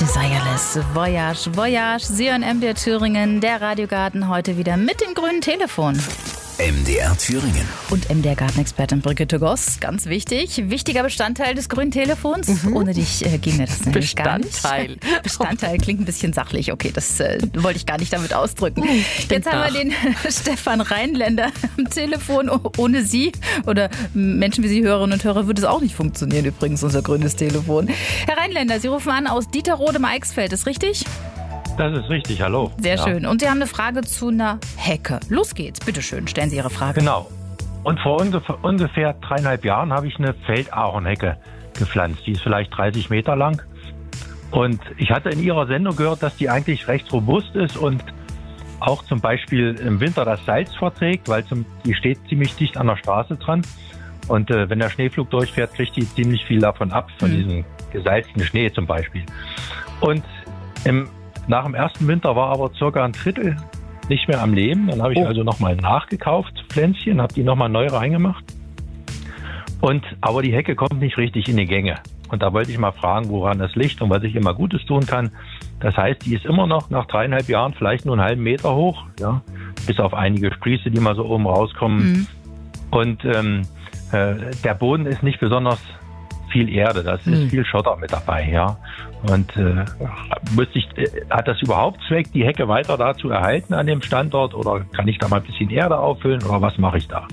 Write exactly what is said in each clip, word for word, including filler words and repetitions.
Desireless, Voyage, Voyage, Sie hören M D R Thüringen, der Radiogarten heute wieder mit dem grünen Telefon. M D R Thüringen. Und M D R-Gartenexpertin Brigitte Goss, ganz wichtig, wichtiger Bestandteil des grünen Telefons. Mhm. Ohne dich äh, ginge das nämlich gar nicht. Bestandteil. Bestandteil klingt ein bisschen sachlich. Okay, das äh, wollte ich gar nicht damit ausdrücken. Jetzt haben wir den Stefan Rheinländer am Telefon. Ohne Sie oder Menschen wie Sie, Hörerinnen und Hörer, würde es auch nicht funktionieren, übrigens, unser grünes Telefon. Herr Rheinländer, Sie rufen an aus Dieterode im Eichsfeld, ist richtig? Das ist richtig, hallo. Sehr ja. schön. Und Sie haben eine Frage zu einer Hecke. Los geht's, bitteschön, stellen Sie Ihre Frage. Genau. Und vor ungefähr, ungefähr dreieinhalb Jahren habe ich eine Feldahornhecke gepflanzt. Die ist vielleicht dreißig Meter lang. Und ich hatte in Ihrer Sendung gehört, dass die eigentlich recht robust ist und auch zum Beispiel im Winter das Salz verträgt, weil zum, die steht ziemlich dicht an der Straße dran. Und äh, wenn der Schneeflug durchfährt, kriegt die ziemlich viel davon ab, von mhm. diesem gesalzten Schnee zum Beispiel. Und im Nach dem ersten Winter war aber circa ein Drittel nicht mehr am Leben. Dann habe ich oh. also nochmal nachgekauft, Pflänzchen, habe die nochmal neu reingemacht. Und, aber die Hecke kommt nicht richtig in die Gänge. Und da wollte ich mal fragen, woran das liegt und was ich immer Gutes tun kann. Das heißt, die ist immer noch nach dreieinhalb Jahren vielleicht nur einen halben Meter hoch, ja, bis auf einige Sprieße, die mal so oben rauskommen. Mhm. Und ähm, äh, der Boden ist nicht besonders viel Erde, das ist hm. viel Schotter mit dabei, ja. Und äh, müsste ich, äh, hat das überhaupt Zweck, die Hecke weiter da zu erhalten an dem Standort, oder kann ich da mal ein bisschen Erde auffüllen, oder was mache ich da?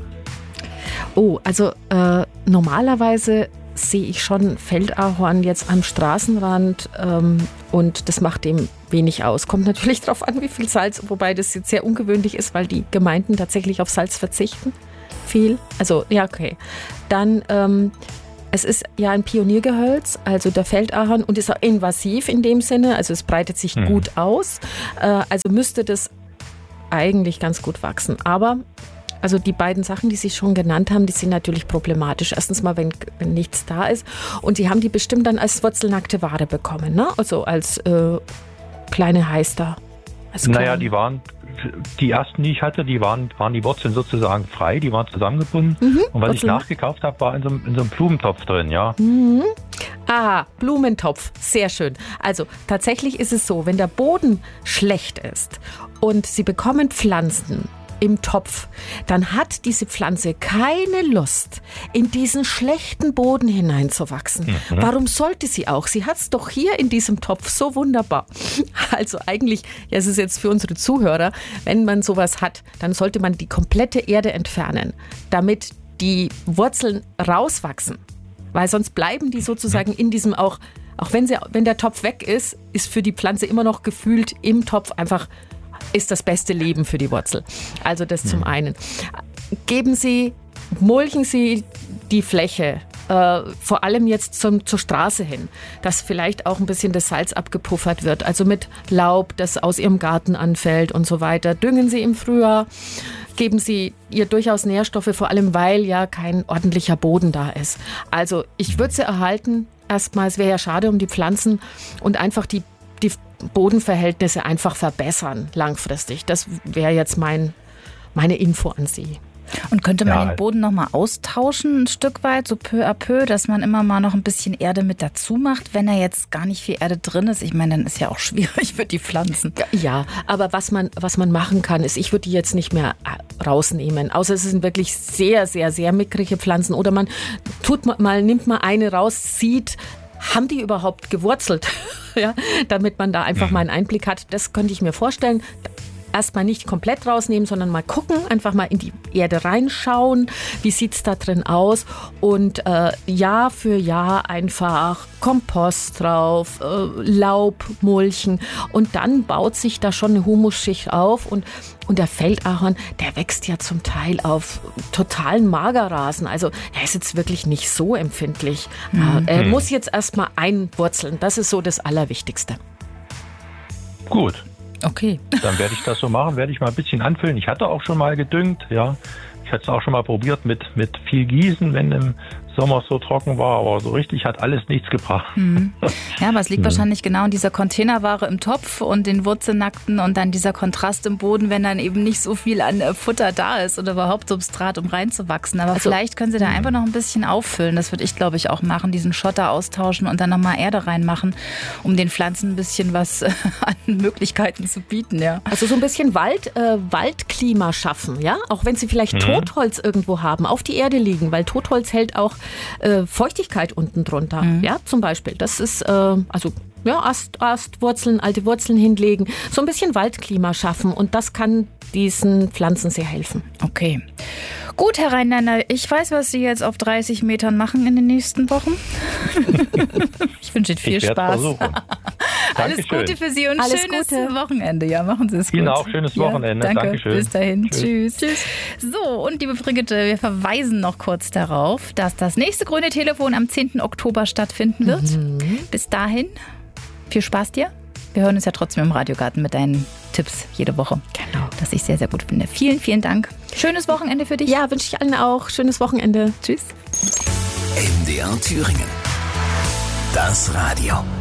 Oh, also äh, normalerweise sehe ich schon Feldahorn jetzt am Straßenrand ähm, und das macht dem wenig aus. Kommt natürlich darauf an, wie viel Salz, wobei das jetzt sehr ungewöhnlich ist, weil die Gemeinden tatsächlich auf Salz verzichten. Viel, also ja, okay. Dann ähm, es ist ja ein Pioniergehölz, also der Feldahorn, und ist auch invasiv in dem Sinne, also es breitet sich mhm. gut aus, äh, also müsste das eigentlich ganz gut wachsen. Aber also die beiden Sachen, die Sie schon genannt haben, die sind natürlich problematisch. Erstens mal, wenn, wenn nichts da ist, und Sie haben die bestimmt dann als wurzelnackte Ware bekommen, ne? Also als äh, kleine Heister. Als naja, kleine. die waren... Die ersten, die ich hatte, die waren, waren die Wurzeln sozusagen frei, die waren zusammengebunden. Mhm, und was Wurzeln. ich nachgekauft habe, war in so, in so einem Blumentopf drin, ja. Mhm. Aha, Blumentopf, sehr schön. Also tatsächlich ist es so, wenn der Boden schlecht ist und Sie bekommen Pflanzen im Topf, dann hat diese Pflanze keine Lust, in diesen schlechten Boden hineinzuwachsen. Mhm. Warum sollte sie auch? Sie hat es doch hier in diesem Topf so wunderbar. Also eigentlich, ja, es ist jetzt für unsere Zuhörer, wenn man sowas hat, dann sollte man die komplette Erde entfernen, damit die Wurzeln rauswachsen. Weil sonst bleiben die sozusagen in diesem auch, auch wenn, sie, wenn der Topf weg ist, ist für die Pflanze immer noch gefühlt im Topf einfach ist das beste Leben für die Wurzel. Also das zum einen. Geben Sie, mulchen Sie die Fläche, äh, vor allem jetzt zum, zur Straße hin, dass vielleicht auch ein bisschen das Salz abgepuffert wird, also mit Laub, das aus Ihrem Garten anfällt und so weiter. Düngen Sie im Frühjahr, geben Sie ihr durchaus Nährstoffe, vor allem weil ja kein ordentlicher Boden da ist. Also ich würde sie erhalten, erstmal, es wäre ja schade um die Pflanzen, und einfach die die Bodenverhältnisse einfach verbessern langfristig. Das wäre jetzt mein, meine Info an Sie. Und könnte man ja. den Boden nochmal austauschen, ein Stück weit, so peu à peu, dass man immer mal noch ein bisschen Erde mit dazu macht, wenn da jetzt gar nicht viel Erde drin ist? Ich meine, dann ist ja auch schwierig für die Pflanzen. Ja, aber was man, was man machen kann, ist, ich würde die jetzt nicht mehr rausnehmen, außer es sind wirklich sehr, sehr, sehr mickrige Pflanzen, oder man tut mal, nimmt mal eine raus, sieht, haben die überhaupt gewurzelt? Ja, damit man da einfach mal einen Einblick hat. Das könnte ich mir vorstellen. Erstmal nicht komplett rausnehmen, sondern mal gucken, einfach mal in die Erde reinschauen. Wie sieht es da drin aus? Und äh, Jahr für Jahr einfach Kompost drauf, äh, Laub mulchen. Und dann baut sich da schon eine Humusschicht auf. Und, und der Feldahorn, der wächst ja zum Teil auf totalen Magerrasen. Also er ist jetzt wirklich nicht so empfindlich. Mhm. Er muss jetzt erstmal einwurzeln. Das ist so das Allerwichtigste. Gut. Okay. Dann werde ich das so machen, werde ich mal ein bisschen anfüllen. Ich hatte auch schon mal gedüngt, ja. Ich hatte es auch schon mal probiert mit, mit viel Gießen, wenn im Sommers so trocken war, aber so richtig hat alles nichts gebracht. Mhm. Ja, aber es liegt Mhm. wahrscheinlich genau in dieser Containerware im Topf und den Wurzelnackten und dann dieser Kontrast im Boden, wenn dann eben nicht so viel an äh, Futter da ist oder überhaupt Substrat, um reinzuwachsen. Aber Also, vielleicht können Sie da einfach noch ein bisschen auffüllen. Das würde ich, glaube ich, auch machen, diesen Schotter austauschen und dann nochmal Erde reinmachen, um den Pflanzen ein bisschen was äh, an Möglichkeiten zu bieten, ja. Also so ein bisschen Wald, äh, Waldklima schaffen, ja? Auch wenn Sie vielleicht Mhm. Totholz irgendwo haben, auf die Erde liegen, weil Totholz hält auch äh, Feuchtigkeit unten drunter, Mhm. ja, zum Beispiel. Das ist, äh, also ja, Ast, Ast, Wurzeln, alte Wurzeln hinlegen, so ein bisschen Waldklima schaffen und das kann diesen Pflanzen sehr helfen. Okay. Gut, Herr Rheinländer, ich weiß, was Sie jetzt auf dreißig Metern machen in den nächsten Wochen. Ich wünsche Ihnen viel Ich werde Spaß. versuchen. Alles Dankeschön. Gute für Sie und Alles schönes Gute. Wochenende. Ja, machen Sie es gut. Ihnen auch schönes Wochenende. Ja, danke. Dankeschön. Bis dahin. Tschüss. Tschüss. So, und liebe Brigitte, wir verweisen noch kurz darauf, dass das nächste Grüne Telefon am zehnten Oktober stattfinden wird. Mhm. Bis dahin, viel Spaß dir. Wir hören uns ja trotzdem im Radiogarten mit deinen Tipps jede Woche. Genau. Das ich sehr, sehr gut finde. Vielen, vielen Dank. Schönes Wochenende für dich. Ja, wünsche ich allen auch. Schönes Wochenende. Tschüss. M D R Thüringen. Das Radio.